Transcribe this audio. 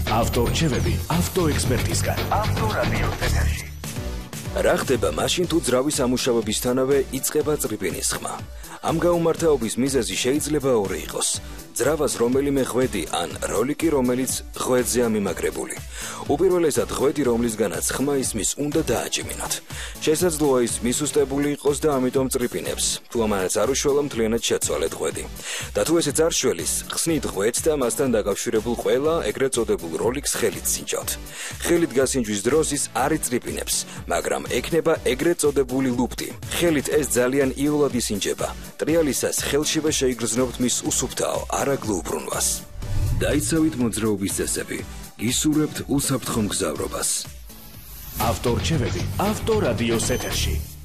ავტორჩევები ავტოექსპერტისგან. ავტორადიოს ეთერში. რა ხდება მაშინ თუ ძრავის ამუშავებისთანავე იწყება წრიპინის ხმა? ამ გაუმართაობის მიზეზი შეიძლება ორი იყოს. ძრავას რომელიმე ღვედი ან როლიკი, რომელიც ღვედზეა მიმაგრებული. უპირველესად ღვედი, რომლისგანაც ხმა ისმის, უნდა დააჭიმინოთ. შესაძლოა ის მისუსტებული იყოს და ამიტომ წრიპინებს. თუ ამანაც არ უშველა, მთლიანად შეცვალეთ ღვედი. და თუ ესეც არ შველის, ხსნით ღვედს და მასთან დაკავშირებულ ყველა ეგრეთ წოდებულ როლიკს ხელით სინჯავთ. ხელით გასინჯვის დროს ის არ იწრიპინებს, მაგრამ ექნება ეგრეთ წოდებული ლუპტი. ხელით ეს ძალიან იოლად ისინჯება. ტრიალისას ხელშივე შეიგრძნობთ მის უსუფთაო, არაგლო უბრუნვას. დაიცავით მოძრაობის წესები, გისურვებთ უსაფრთხო მგზავრობას. ავტორჩევები ავტორადიოს ეთერში.